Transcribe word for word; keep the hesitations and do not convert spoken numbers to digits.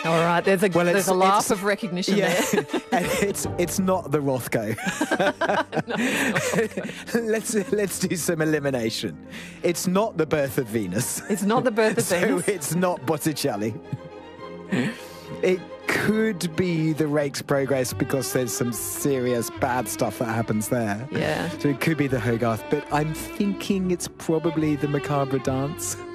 All right, there's a, Well, there's it's- a laugh it's- of recognition Yeah, there. and it's it's not the Rothko. let's let's do some elimination. It's not the birth of Venus. It's not the birth of so Venus. it's not Botticelli. It could be the Rake's Progress because there's some serious bad stuff that happens there. Yeah. So it could be the Hogarth, but I'm thinking it's probably the Macabre Dance.